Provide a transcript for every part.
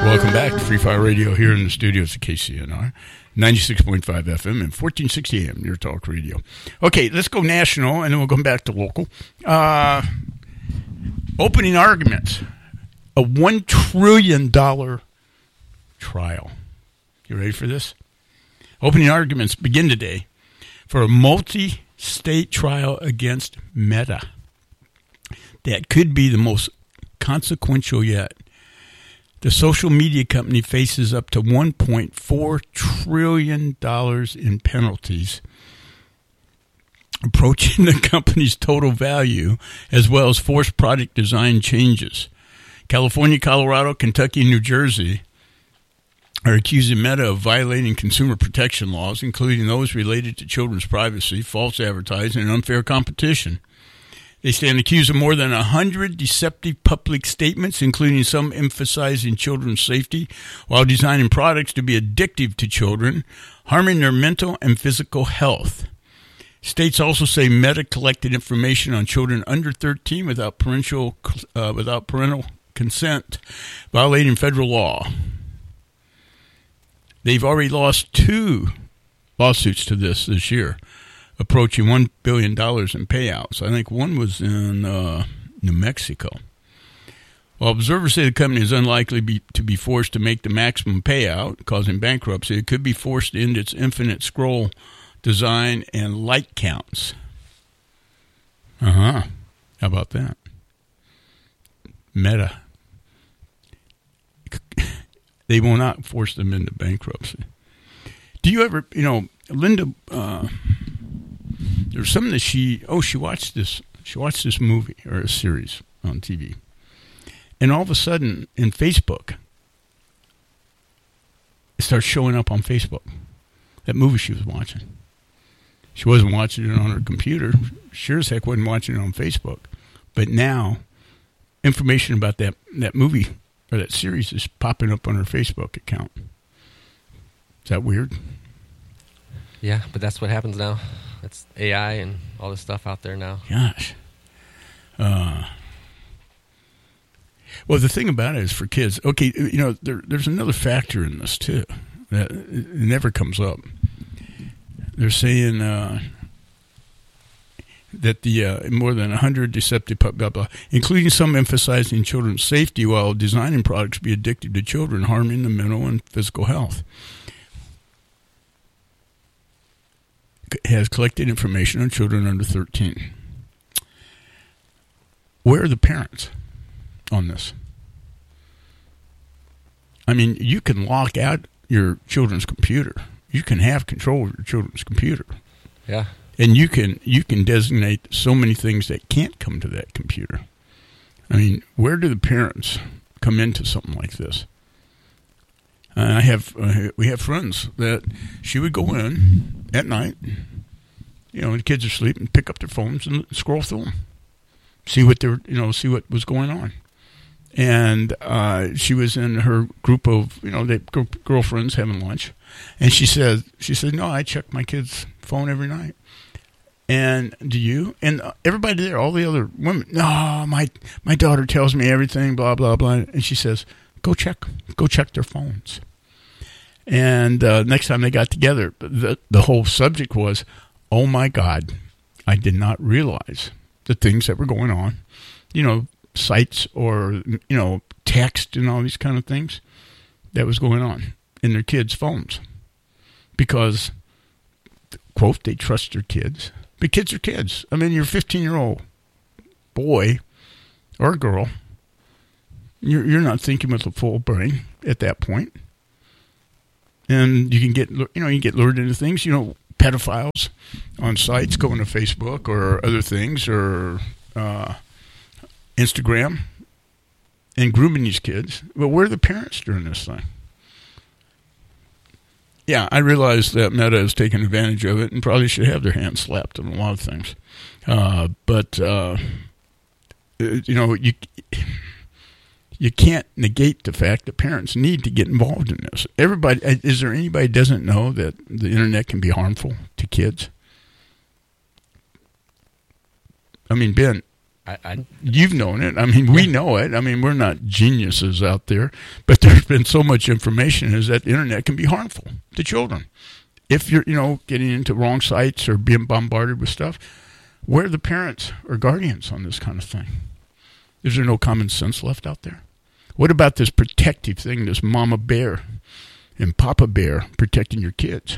Welcome back to Free Fire Radio here in the studios of KCNR, 96.5 FM and 1460 AM, your talk radio. Okay, let's go national, and then we'll come back to local. Opening arguments. A $1 trillion trial. You ready for this? Opening arguments begin today for a multi-state trial against Meta. That could be the most consequential yet. The social media company faces up to $1.4 trillion in penalties, approaching the company's total value, as well as forced product design changes. California, Colorado, Kentucky, and New Jersey are accusing Meta of violating consumer protection laws, including those related to children's privacy, false advertising, and unfair competition. They stand accused of more than 100 deceptive public statements, including some emphasizing children's safety, while designing products to be addictive to children, harming their mental and physical health. States also say Meta collected information on children under 13 without parental consent, violating federal law. They've already lost 2 lawsuits to this year, approaching $1 billion in payouts. I think one was in New Mexico. While observers say the company is unlikely to be forced to make the maximum payout, causing bankruptcy, it could be forced to end its infinite scroll design and like counts. How about that? Meta. They will not force them into bankruptcy. Do you ever, Linda... There's something that she watched this movie or a series on TV. And all of a sudden in Facebook, it starts showing up on Facebook. That movie she was watching. She wasn't watching it on her computer. Sure as heck wasn't watching it on Facebook. But now information about that movie or that series is popping up on her Facebook account. Is that weird? Yeah, but that's what happens now. It's AI and all this stuff out there now. Gosh. Well, the thing about it is for kids, okay, there's another factor in this, too, that it never comes up. They're saying that the more than 100 deceptive, blah, blah, including some emphasizing children's safety while designing products to be addictive to children, harming the mental and physical health. Has collected information on children under 13. Where are the parents on this? I mean, you can lock out your children's computer. You can have control of your children's computer. Yeah. And you can designate so many things that can't come to that computer. I mean, where do the parents come into something like this? We have friends that she would go in at night, the kids are asleep, and pick up their phones and scroll through them, see what was going on. And she was in her group of girlfriends having lunch, and she said, no, I check my kid's phone every night. And do you? And everybody there, all the other women, no, my daughter tells me everything, blah blah blah. And she says, go check their phones. And next time they got together, the whole subject was, oh my God, I did not realize the things that were going on, sites or, text and all these kind of things that was going on in their kids' phones. Because, quote, they trust their kids. But kids are kids. I mean, you're a 15-year-old boy or girl. You're not thinking with a full brain at that point. And you can get lured into things, pedophiles on sites going to Facebook or other things or Instagram and grooming these kids. But where are the parents during this thing? Yeah, I realize that Meta is taking advantage of it and probably should have their hands slapped on a lot of things. But you can't negate the fact that parents need to get involved in this. Is there anybody who doesn't know that the internet can be harmful to kids? I mean, Ben, You've known it. I mean, we know it. I mean, we're not geniuses out there, but there's been so much information is that the internet can be harmful to children. If you're, getting into wrong sites or being bombarded with stuff, where are the parents or guardians on this kind of thing? Is there no common sense left out there? What about this protective thing, this mama bear and papa bear protecting your kids?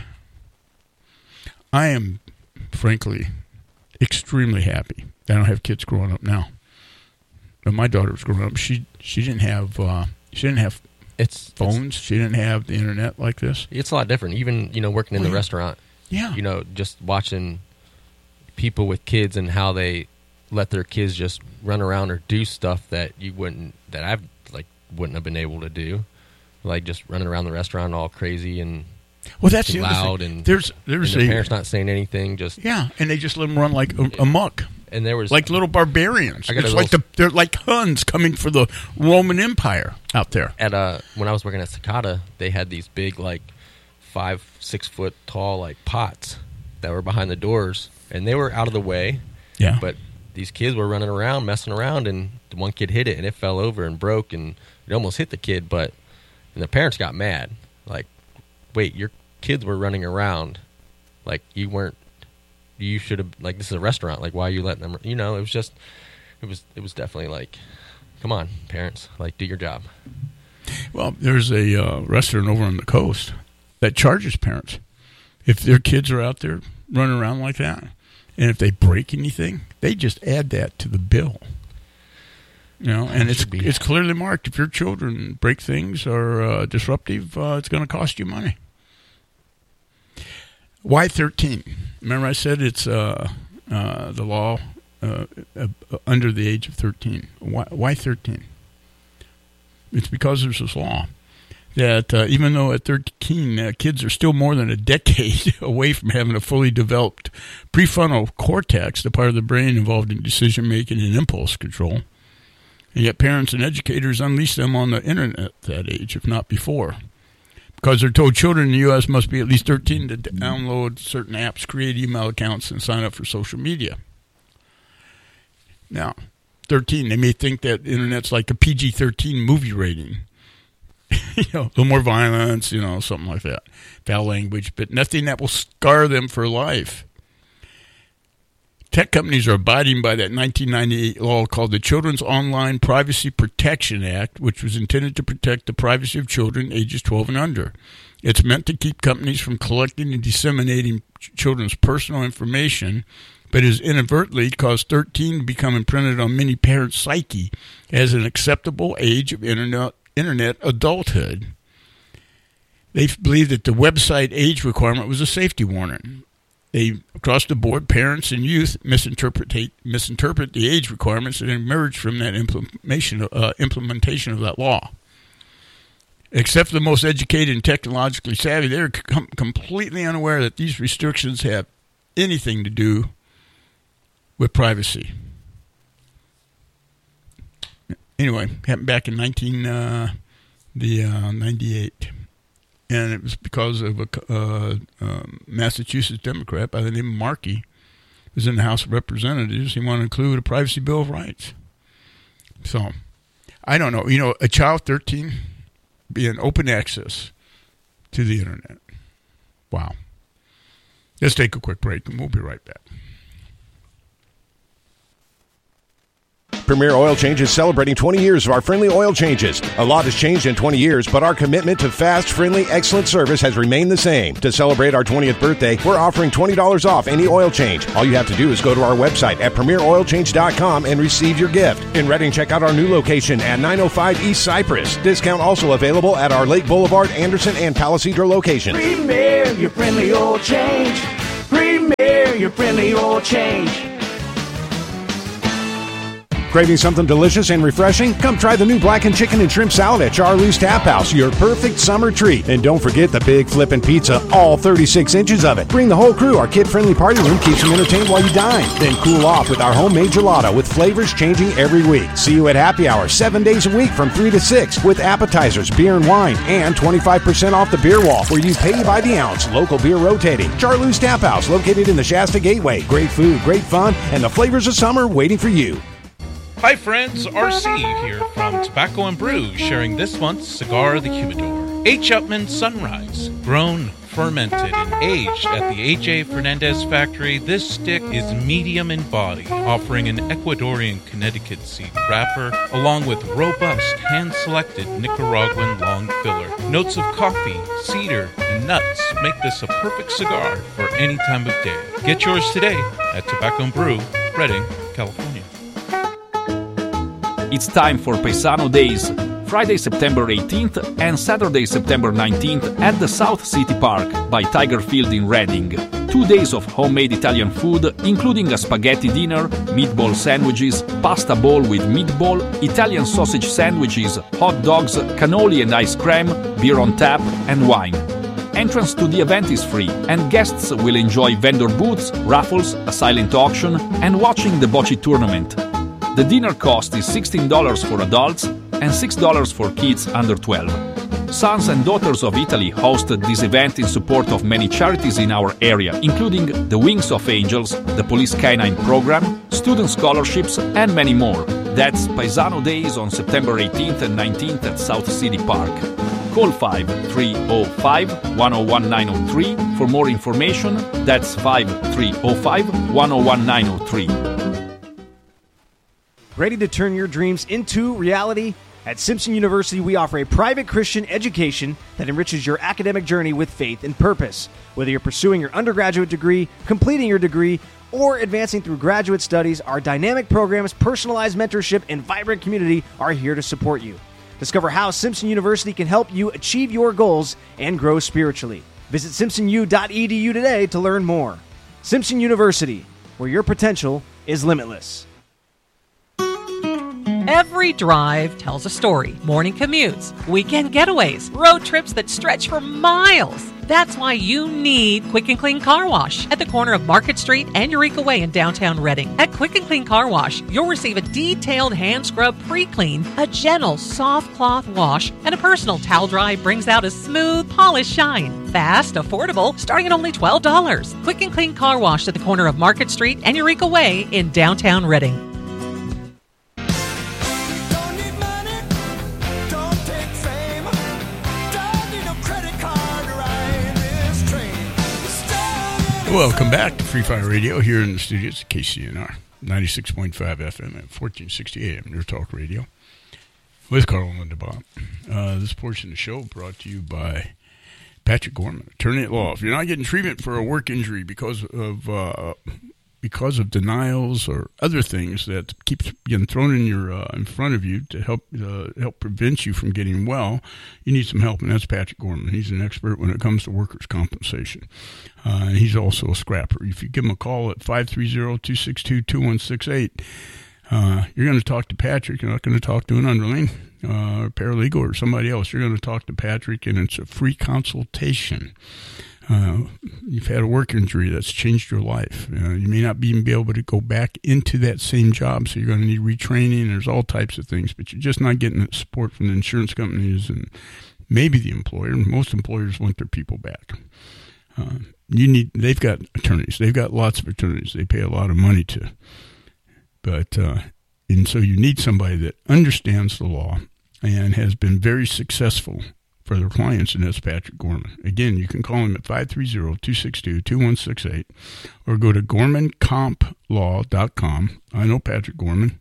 I am, frankly, extremely happy. I don't have kids growing up now. When my daughter was growing up, she didn't have phones. She didn't have the internet like this. It's a lot different. Even working in the restaurant. Yeah. Just watching people with kids and how they let their kids just run around or do stuff that I wouldn't have been able to do, like just running around the restaurant all crazy and that's the loud thing. and there's the parents not saying anything, just and they just let them run like a muck. And there was like little barbarians. It's they're like Huns coming for the Roman Empire out there. When I was working at Cicada, they had these big 5-6 foot tall pots that were behind the doors, and they were out of the way. Yeah. But these kids were running around, messing around, and the one kid hit it, and it fell over and broke, and it almost hit the kid. And the parents got mad. Wait, your kids were running around, you weren't. You should have, this is a restaurant. Why are you letting them? It was just, it was definitely come on, parents, do your job. Well, there's a restaurant over on the coast that charges parents if their kids are out there running around like that, and if they break anything, they just add that to the bill. And it's clearly marked. If your children break things or are disruptive, it's going to cost you money. Why 13? Remember I said it's the law under the age of 13. Why 13? It's because there's this law that even though at 13 kids are still more than a decade away from having a fully developed prefrontal cortex, the part of the brain involved in decision-making and impulse control, and yet parents and educators unleash them on the internet at that age, if not before. Because they're told children in the U.S. must be at least 13 to download certain apps, create email accounts, and sign up for social media. Now, 13, they may think that the internet's like a PG-13 movie rating. A little more violence, something like that. Foul language, but nothing that will scar them for life. Tech companies are abiding by that 1998 law called the Children's Online Privacy Protection Act, which was intended to protect the privacy of children ages 12 and under. It's meant to keep companies from collecting and disseminating children's personal information, but has inadvertently caused 13 to become imprinted on many parents' psyche as an acceptable age of internet adulthood. They believe that the website age requirement was a safety warning. They, across the board, parents and youth misinterpret the age requirements that emerge from that implementation of that law. Except for the most educated and technologically savvy, they're completely unaware that these restrictions have anything to do with privacy. Anyway, happened back in 1998. And it was because of a Massachusetts Democrat by the name of Markey, who was in the House of Representatives. He wanted to include a privacy bill of rights. So, I don't know. A child 13 being open access to the internet. Wow. Let's take a quick break, and we'll be right back. Premier Oil Change is celebrating 20 years of our friendly oil changes. A lot has changed in 20 years, but our commitment to fast, friendly, excellent service has remained the same. To celebrate our 20th birthday, we're offering $20 off any oil change. All you have to do is go to our website at premieroilchange.com and receive your gift. In Reading, check out our new location at 905 East Cypress. Discount also available at our Lake Boulevard, Anderson, and Palisadro locations. Premier, your friendly oil change. Premier, your friendly oil change. Craving something delicious and refreshing? Come try the new blackened chicken and shrimp salad at Charlie's Tap House, your perfect summer treat. And don't forget the big flippin' pizza, all 36 inches of it. Bring the whole crew. Our kid-friendly party room keeps them entertained while you dine. Then cool off with our homemade gelato with flavors changing every week. See you at Happy Hour 7 days a week from 3 to 6 with appetizers, beer and wine, and 25% off the beer wall where you pay by the ounce. Local beer rotating. Charlie's Tap House, located in the Shasta Gateway. Great food, great fun, and the flavors of summer waiting for you. Hi friends, RC here from Tobacco and Brew, sharing this month's Cigar of the Humidor. H. Upmann Sunrise, grown, fermented, and aged at the A.J. Fernandez factory, this stick is medium in body, offering an Ecuadorian Connecticut seed wrapper, along with robust, hand-selected Nicaraguan long filler. Notes of coffee, cedar, and nuts make this a perfect cigar for any time of day. Get yours today at Tobacco and Brew, Redding, California. It's time for Paisano Days, Friday, September 18th and Saturday, September 19th at the South City Park by Tiger Field in Reading. 2 days of homemade Italian food, including a spaghetti dinner, meatball sandwiches, pasta bowl with meatball, Italian sausage sandwiches, hot dogs, cannoli and ice cream, beer on tap, and wine. Entrance to the event is free, and guests will enjoy vendor booths, raffles, a silent auction, and watching the bocce tournament. The dinner cost is $16 for adults and $6 for kids under 12. Sons and Daughters of Italy hosted this event in support of many charities in our area, including the Wings of Angels, the Police Canine Program, student scholarships, and many more. That's Paisano Days on September 18th and 19th at South City Park. Call 5305-101-903 for more information. That's 5305-101-903. Ready to turn your dreams into reality? At Simpson University, we offer a private Christian education that enriches your academic journey with faith and purpose. Whether you're pursuing your undergraduate degree, completing your degree, or advancing through graduate studies, our dynamic programs, personalized mentorship, and vibrant community are here to support you. Discover how Simpson University can help you achieve your goals and grow spiritually. Visit simpsonu.edu today to learn more. Simpson University, where your potential is limitless. Every drive tells a story. Morning commutes, weekend getaways, road trips that stretch for miles. That's why you need Quick and Clean Car Wash at the corner of Market Street and Eureka Way in downtown Reading. At Quick and Clean Car Wash, you'll receive a detailed hand scrub pre-clean, a gentle soft cloth wash, and a personal towel dry brings out a smooth, polished shine. Fast, affordable, starting at only $12. Quick and Clean Car Wash at the corner of Market Street and Eureka Way in downtown Reading. Welcome back to Free Fire Radio here in the studios at KCNR 96.5 FM at 1460 AM Near Talk Radio with Carl and Linda Bob. This portion of the show brought to you by Patrick Gorman, attorney at law. If you're not getting treatment for a work injury because of denials or other things that keeps getting thrown in front of you to help prevent you from getting well, you need some help, and that's Patrick Gorman. He's an expert when it comes to workers' compensation. And he's also a scrapper. If you give him a call at 530-262-2168, you're going to talk to Patrick. You're not going to talk to an underling or paralegal or somebody else. You're going to talk to Patrick, and it's a free consultation. You've had a work injury that's changed your life. You may not even be able to go back into that same job, so you're going to need retraining. There's all types of things, but you're just not getting the support from the insurance companies and maybe the employer. Most employers want their people back. They've got attorneys. They've got lots of attorneys. They pay a lot of money to. And so you need somebody that understands the law and has been very successful for their clients, and that's Patrick Gorman. Again, you can call him at 530-262-2168 or go to GormanCompLaw.com. I know Patrick Gorman.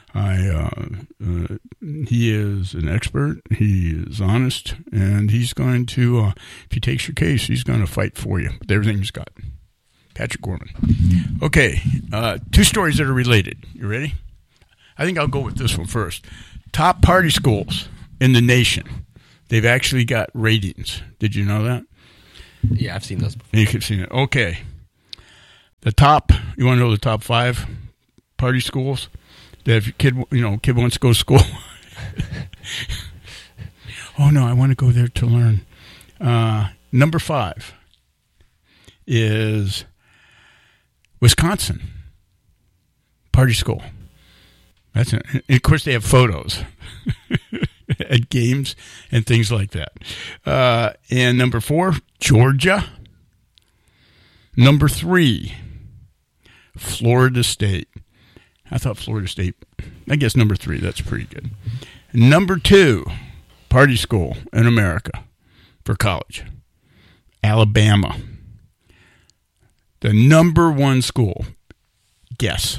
He is an expert. He is honest, and he's going to, if he takes your case, he's going to fight for you with everything he's got. Patrick Gorman. Okay, 2 stories that are related. You ready? I think I'll go with this one first. Top party schools in the nation. They've actually got ratings. Did you know that? Yeah, I've seen those before. You've seen it. Okay. You want to know the top 5 party schools? That if your kid wants to go to school. Oh, no, I want to go there to learn. Number 5 is Wisconsin party school. That's it. And of course, they have photos at games and things like that. And number 4, Georgia. Number 3, Florida State. I thought Florida State, I guess number 3, that's pretty good. Number 2, party school in America for college, Alabama. The number 1 school. Guess.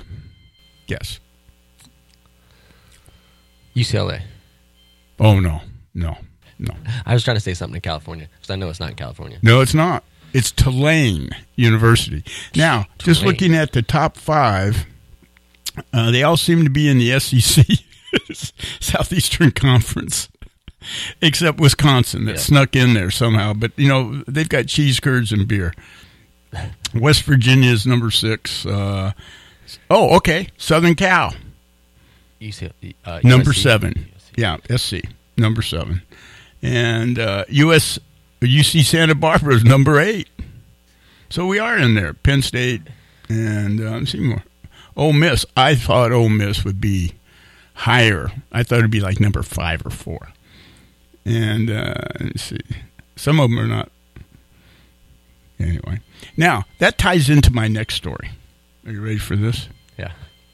UCLA. Oh, no. I was trying to say something in California because I know it's not in California. No, it's not. It's Tulane University. Now, just looking at the top 5, they all seem to be in the SEC, Southeastern Conference, except Wisconsin that snuck in there somehow. But, they've got cheese curds and beer. West Virginia is number 6. Okay, Southern Cal. Number USC. 7. Yeah, SC, number 7. And UC Santa Barbara is number 8. So we are in there. Penn State and Seymour. Ole Miss. I thought Ole Miss would be higher. I thought it would be like number 5 or 4. And let's see. Some of them are not. Anyway. Now, that ties into my next story. Are you ready for this? Yeah.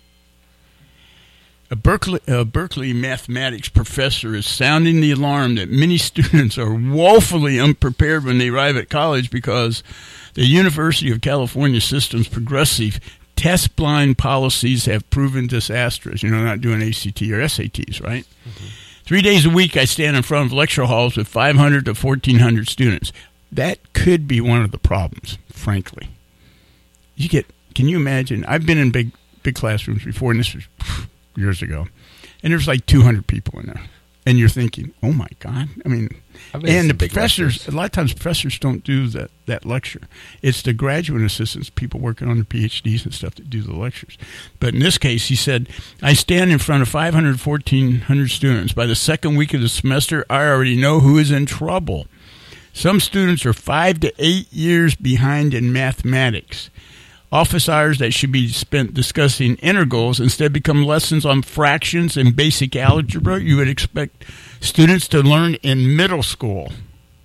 A Berkeley mathematics professor is sounding the alarm that many students are woefully unprepared when they arrive at college because the University of California system's progressive test-blind policies have proven disastrous. Not doing ACT or SATs, right? Mm-hmm. 3 days a week, I stand in front of lecture halls with 500 to 1,400 students. That could be one of the problems, frankly. Can you imagine? I've been in big classrooms before, and this was years ago, and there's like 200 people in there, and you're thinking, oh my God. I mean, and the professors, a lot of times professors don't do that lecture. It's the graduate assistants, people working on their PhDs and stuff, that do the lectures. But in this case, he said, I stand in front of 500, 1,400 students. By the second week of the semester, I already know who is in trouble. Some students are 5 to 8 years behind in mathematics. Office hours that should be spent discussing integrals instead become lessons on fractions and basic algebra you would expect students to learn in middle school.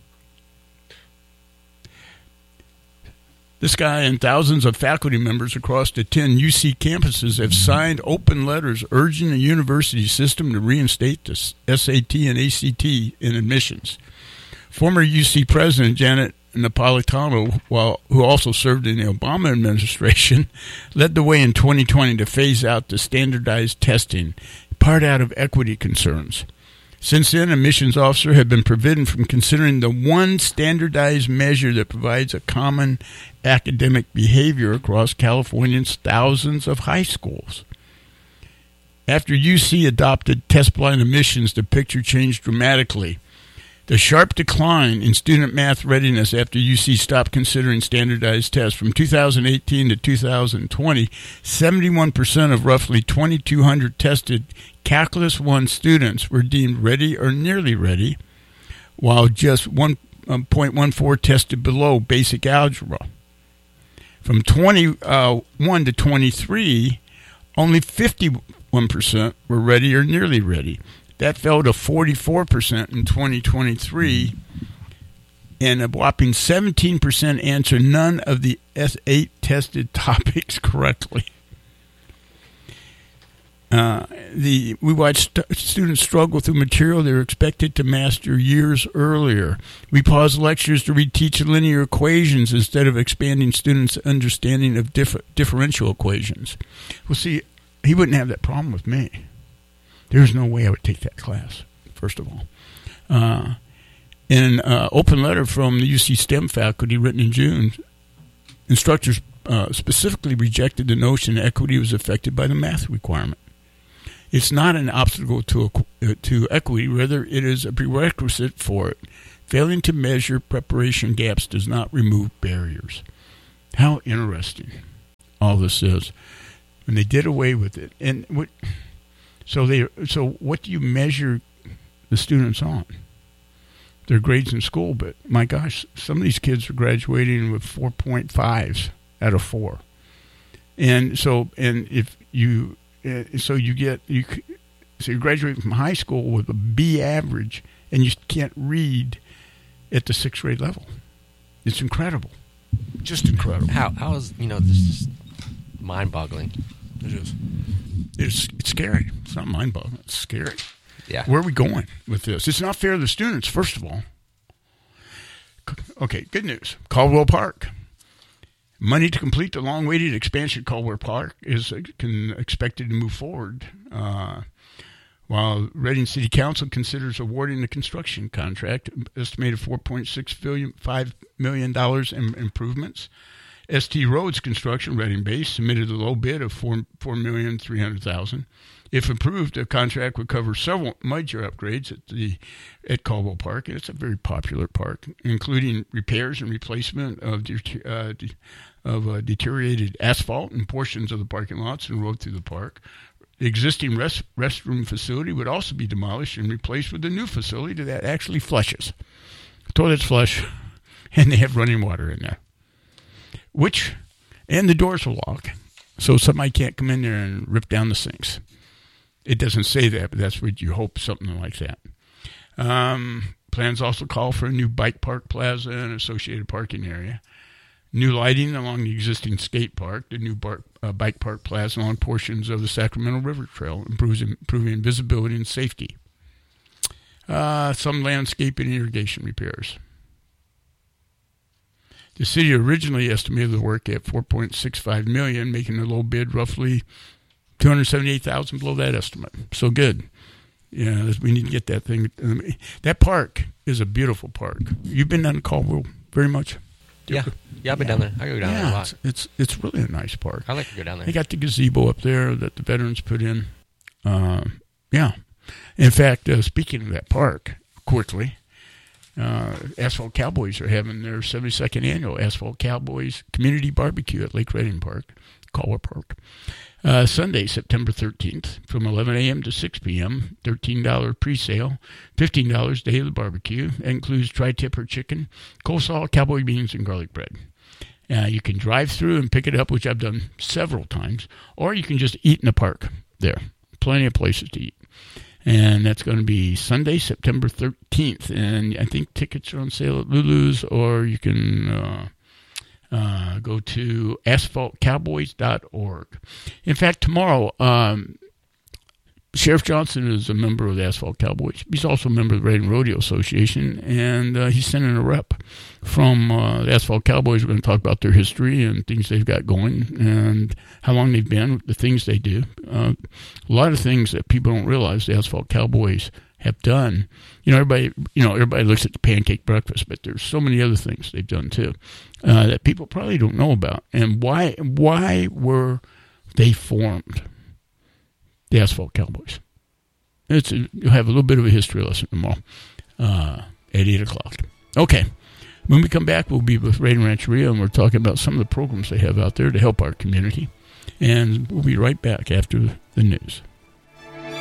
This guy and thousands of faculty members across the 10 UC campuses have signed open letters urging the university system to reinstate the SAT and ACT in admissions. Former UC President Janet Napolitano, who also served in the Obama administration, led the way in 2020 to phase out the standardized testing, part out of equity concerns. Since then, admissions officers have been forbidden from considering the one standardized measure that provides a common academic behavior across California's thousands of high schools. After UC adopted test-blind admissions, the picture changed dramatically. The sharp decline in student math readiness after UC stopped considering standardized tests. From 2018 to 2020, 71% of roughly 2,200 tested Calculus 1 students were deemed ready or nearly ready, while just 1.14 tested below basic algebra. From 21 to 23, only 51% were ready or nearly ready. That fell to 44% in 2023, and a whopping 17% answered none of the S8 tested topics correctly. We watched students struggle through material they were expected to master years earlier. We paused lectures to reteach linear equations instead of expanding students' understanding of differential equations. Well, see, he wouldn't have that problem with me. There's no way I would take that class, first of all. In an open letter from the UC STEM faculty written in June, instructors specifically rejected the notion that equity was affected by the math requirement. It's not an obstacle to equity, rather it is a prerequisite for it. Failing to measure preparation gaps does not remove barriers. How interesting all this is. When they did away with it, and so what do you measure the students on? Their grades in school, but my gosh, some of these kids are graduating with 4.5s out of 4. And so you're graduating from high school with a B average, and you can't read at the 6th grade level. It's incredible, just incredible. How is this just mind-boggling? It is. It's scary. It's not mind-boggling. It's scary. Yeah. Where are we going with this? It's not fair to the students, first of all. Okay, good news. Caldwell Park. Money to complete the long-awaited expansion of Caldwell Park is expected to move forward, while Reading City Council considers awarding the construction contract, estimated $4.65 million in improvements. ST Roads Construction, Reading Base, submitted a low bid of $4,300,000. If approved, the contract would cover several major upgrades at Caldwell Park, and it's a very popular park, including repairs and replacement of deteriorated asphalt in portions of the parking lots and road through the park. The existing restroom facility would also be demolished and replaced with a new facility that actually flushes. Toilets flush, and they have running water in there. And the doors will lock, so somebody can't come in there and rip down the sinks. It doesn't say that, but that's what you hope, something like that. Plans also call for a new bike park plaza and associated parking area. New lighting along the existing skate park, the new bike park plaza along portions of the Sacramento River Trail, improving visibility and safety. Some landscaping and irrigation repairs. The city originally estimated the work at $4.65 million, making the low bid roughly $278,000 below that estimate. So good. Yeah, we need to get that thing. That park is a beautiful park. You've been down to Caldwell very much? Yeah, I've been down there. I go down there a lot. It's really a nice park. I like to go down there. They got the gazebo up there that the veterans put in. Yeah. In fact, speaking of that park, quickly, Asphalt Cowboys are having their 72nd annual Asphalt Cowboys Community Barbecue at Lake Reading Park, Caldwell Park. Sunday, September 13th, from 11 a.m. to 6 p.m., $13 pre-sale, $15 day of the barbecue. That includes tri-tip or chicken, coleslaw, cowboy beans, and garlic bread. You can drive through and pick it up, which I've done several times, or you can just eat in the park there. Plenty of places to eat. And that's going to be Sunday, September 13th. And I think tickets are on sale at Lulu's, or you can go to asphaltcowboys.org. In fact, tomorrow, Sheriff Johnson is a member of the Asphalt Cowboys. He's also a member of the Reading Rodeo Association, and he's sending a rep from the Asphalt Cowboys. We're going to talk about their history and things they've got going and how long they've been, the things they do. A lot of things that people don't realize the Asphalt Cowboys have done. Everybody looks at the pancake breakfast, but there's so many other things they've done too that people probably don't know about. And why were they formed? The Asphalt Cowboys. You'll have a little bit of a history lesson tomorrow at 8 o'clock. Okay. When we come back, we'll be with Reading Rancheria, and we're talking about some of the programs they have out there to help our community. And we'll be right back after the news.